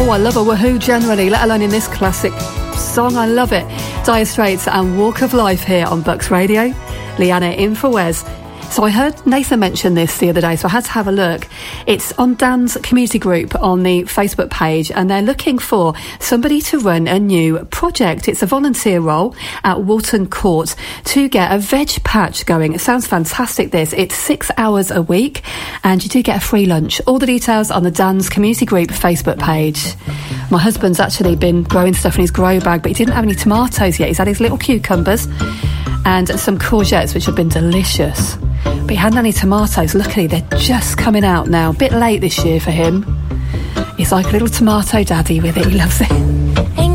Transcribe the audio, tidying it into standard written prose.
Oh, I love a woohoo generally, let alone in this classic song. I love it. Dire Straits and Walk of Life here on Bucks Radio. Leanna in for Wes. So I heard Nathan mention this the other day, so I had to have a look. It's on Dan's community group on the Facebook page, and they're looking for somebody to run a new project. It's a volunteer role at Walton Court to get a veg patch going. It sounds fantastic, this. It's 6 hours a week, and you do get a free lunch. All the details on the Dan's community group Facebook page. My husband's actually been growing stuff in his grow bag, but he didn't have any tomatoes yet. He's had his little cucumbers and some courgettes, which have been delicious. But he hadn't any tomatoes. Luckily, they're just coming out now. A bit late this year for him. He's like a little tomato daddy with it. He loves it.